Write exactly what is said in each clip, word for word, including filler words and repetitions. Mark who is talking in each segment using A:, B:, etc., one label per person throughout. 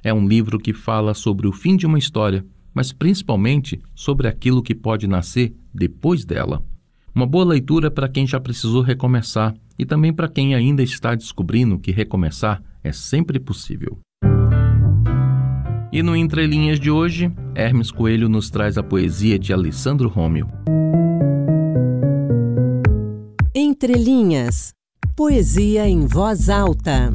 A: É um livro que fala sobre o fim de uma história, mas principalmente sobre aquilo que pode nascer depois dela. Uma boa leitura para quem já precisou recomeçar e também para quem ainda está descobrindo que recomeçar é sempre possível. E no Entre Linhas de hoje, Hermes Coelho nos traz a poesia de Alessandro Romeu.
B: Entre Linhas, poesia em voz alta.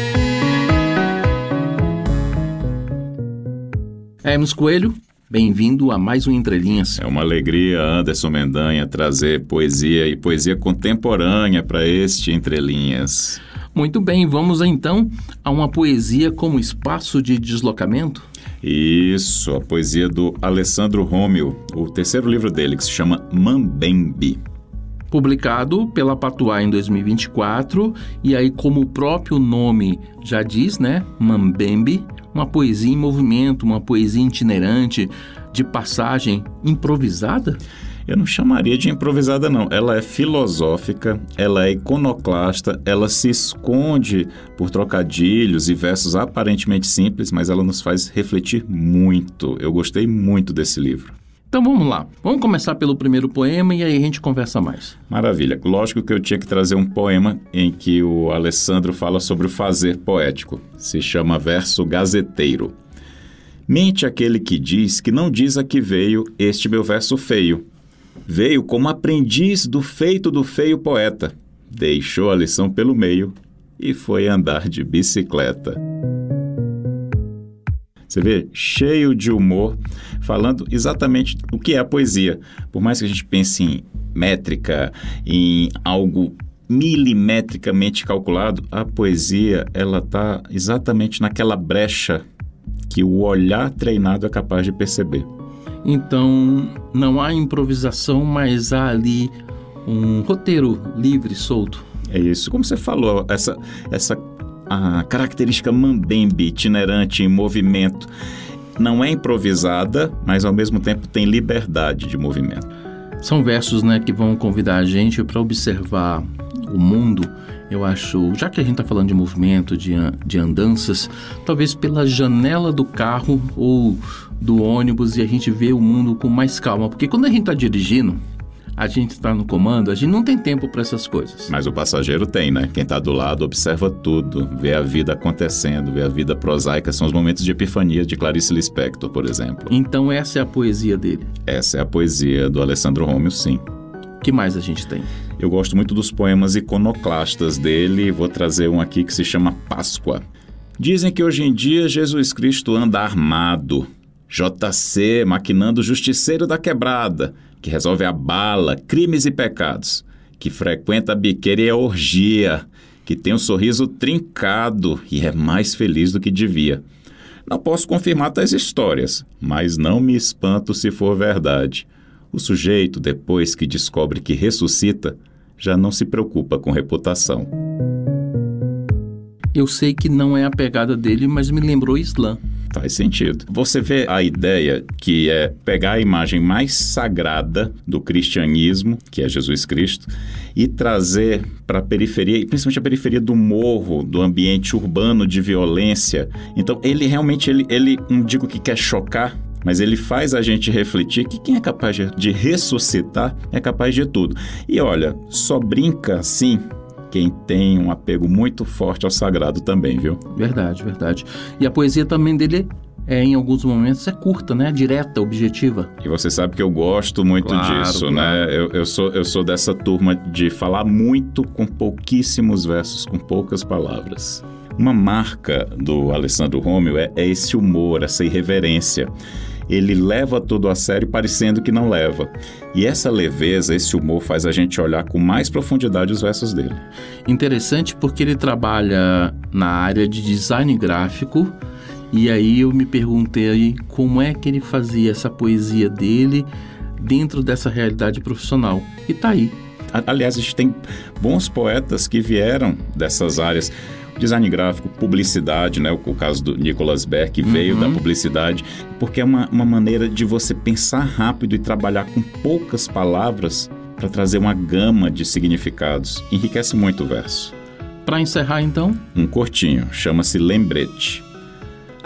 A: Hermes Coelho, bem-vindo a mais um Entre Linhas.
C: É uma alegria, Anderson Mendanha, trazer poesia e poesia contemporânea para este Entre Linhas.
A: Muito bem, vamos então a uma poesia como espaço de deslocamento?
C: Isso, a poesia do Alessandro Romeu, o terceiro livro dele, que se chama Mambembe.
A: Publicado pela Patuá em dois mil e vinte e quatro, e aí como o próprio nome já diz, né, Mambembe, uma poesia em movimento, uma poesia itinerante, de passagem improvisada?
C: Eu não chamaria de improvisada, não. Ela é filosófica, ela é iconoclasta, ela se esconde por trocadilhos e versos aparentemente simples, mas ela nos faz refletir muito. Eu gostei muito desse livro.
A: Então vamos lá. Vamos começar pelo primeiro poema e aí a gente conversa mais.
C: Maravilha. Lógico que eu tinha que trazer um poema em que o Alessandro fala sobre o fazer poético. Se chama Verso Gazeteiro. Mente aquele que diz que não diz a que veio este meu verso feio. Veio como aprendiz do feito do feio poeta. Deixou a lição pelo meio e foi andar de bicicleta. Você vê, cheio de humor, falando exatamente o que é a poesia. Por mais que a gente pense em métrica, em algo milimetricamente calculado, a poesia ela está exatamente naquela brecha que o olhar treinado é capaz de perceber.
A: Então, não há improvisação, mas há ali um roteiro livre, solto.
C: É isso. Como você falou, essa, essa a característica mambembe, itinerante, em movimento, não é improvisada, mas ao mesmo tempo tem liberdade de movimento.
A: São versos, né, que vão convidar a gente para observar o mundo. Eu acho, já que a gente está falando de movimento, de, de andanças, talvez pela janela do carro ou do ônibus e a gente vê o mundo com mais calma. Porque quando a gente está dirigindo, a gente está no comando, a gente não tem tempo para essas coisas.
C: Mas o passageiro tem, né? Quem está do lado observa tudo, vê a vida acontecendo, vê a vida prosaica. São os momentos de epifania de Clarice Lispector, por exemplo.
A: Então essa é a poesia dele?
C: Essa é a poesia do Alessandro Romeu, sim.
A: O que mais a gente tem?
C: Eu gosto muito dos poemas iconoclastas dele. Vou trazer um aqui que se chama Páscoa. Dizem que hoje em dia Jesus Cristo anda armado. J C, maquinando justiceiro da quebrada, que resolve a bala, crimes e pecados, que frequenta a biqueira e a orgia, que tem um sorriso trincado e é mais feliz do que devia. Não posso confirmar tais histórias, mas não me espanto se for verdade. O sujeito, depois que descobre que ressuscita, já não se preocupa com reputação.
A: Eu sei que não é a pegada dele, mas me lembrou Islã.
C: Faz sentido. Você vê a ideia que é pegar a imagem mais sagrada do cristianismo, que é Jesus Cristo, e trazer para a periferia, e principalmente a periferia do morro, do ambiente urbano de violência. Então, ele realmente, ele, ele não digo que quer chocar, mas ele faz a gente refletir que quem é capaz de, de ressuscitar é capaz de tudo. E olha, só brinca assim quem tem um apego muito forte ao sagrado também, viu?
A: Verdade, verdade. E a poesia também dele, é, em alguns momentos, é curta, né? Direta, objetiva.
C: E você sabe que eu gosto muito
A: claro,
C: disso,
A: claro.
C: né? Eu, eu, sou, eu sou dessa turma de falar muito com pouquíssimos versos, com poucas palavras. Uma marca do Alessandro Romeu é, é esse humor, essa irreverência. Ele leva tudo a sério parecendo que não leva. E essa leveza, esse humor faz a gente olhar com mais profundidade os versos dele.
A: Interessante porque ele trabalha na área de design gráfico e aí eu me perguntei como é que ele fazia essa poesia dele dentro dessa realidade profissional. E tá aí.
C: Aliás, a gente tem bons poetas que vieram dessas áreas. Design gráfico, publicidade, né? O, o caso do Nicholas Berg, que uhum. veio da publicidade, porque é uma, uma maneira de você pensar rápido e trabalhar com poucas palavras para trazer uma gama de significados. Enriquece muito o verso.
A: Para encerrar, então?
C: Um curtinho, chama-se Lembrete.